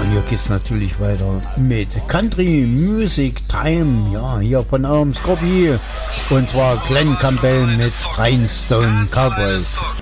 hier geht's natürlich weiter mit Country Music Time. Ja, hier von eurem Scobby. Und zwar Glenn Campbell mit Rhinestone Cowboys.